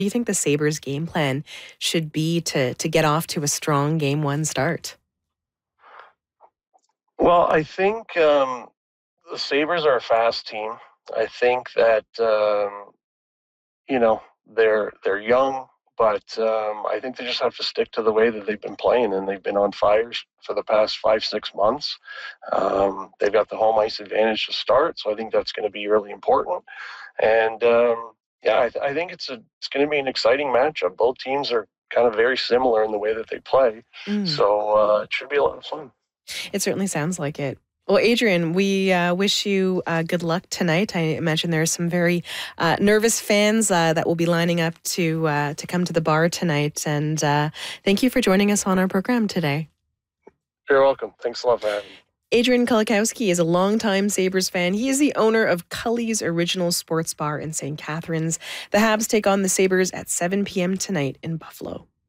do you think the Sabres game plan should be to get off to a strong game one start? Well, I think the Sabres are a fast team. I think that you know they're young, but I think they just have to stick to the way that they've been playing, and they've been on fire for the past 5-6 months. They've got the home ice advantage to start, so I think that's going to be really important. And yeah, I think it's going to be an exciting matchup. Both teams are kind of very similar in the way that they play, Mm. so it should be a lot of fun. It certainly sounds like it. Well, Adrian, we wish you good luck tonight. I imagine there are some very nervous fans that will be lining up to come to the bar tonight. And thank you for joining us on our program today. You're welcome. Thanks a lot for having me. Adrian Kulikowski is a longtime Sabres fan. He is the owner of Cully's Original Sports Bar in St. Catharines. The Habs take on the Sabres at 7 p.m. tonight in Buffalo.